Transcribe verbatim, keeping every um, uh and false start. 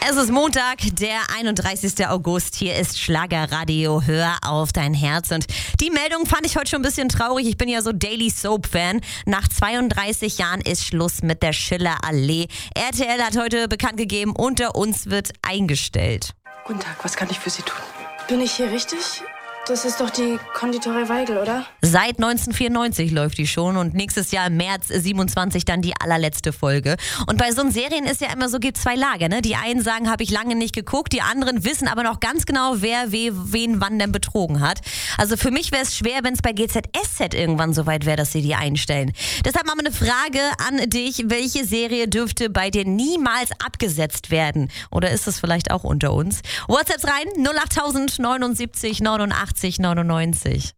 Es ist Montag, der einunddreißigster August. Hier ist Schlagerradio. Hör auf dein Herz. Und die Meldung fand ich heute schon ein bisschen traurig. Ich bin ja so Daily Soap-Fan. Nach zweiunddreißig Jahren ist Schluss mit der Schillerallee. R T L hat heute bekannt gegeben, Unter uns wird eingestellt. Guten Tag, was kann ich für Sie tun? Bin ich hier richtig? Das ist doch die Konditorei Weigel, oder? Seit neunzehnhundertvierundneunzig läuft die schon und nächstes Jahr im März siebenundzwanzig dann die allerletzte Folge. Und bei so einen Serien ist ja immer so, gibt zwei Lager, ne? Die einen sagen, habe ich lange nicht geguckt, die anderen wissen aber noch ganz genau, wer we, wen wann denn betrogen hat. Also für mich wäre es schwer, wenn es bei G Z S Z irgendwann so weit wäre, dass sie die einstellen. Deshalb mal eine Frage an dich. Welche Serie dürfte bei dir niemals abgesetzt werden? Oder ist das vielleicht auch unter uns? WhatsApps rein, null acht tausend neunundsiebzig neunundachtzig neunundneunzig.